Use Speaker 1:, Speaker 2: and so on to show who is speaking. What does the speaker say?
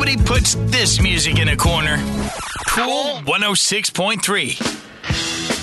Speaker 1: nobody puts this music in a corner. Cool 106.3.